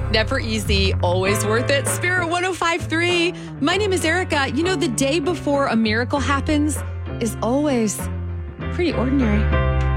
Never easy, always worth it. Spirit 105.3. My name is Erica. You know, the day before a miracle happens is always pretty ordinary.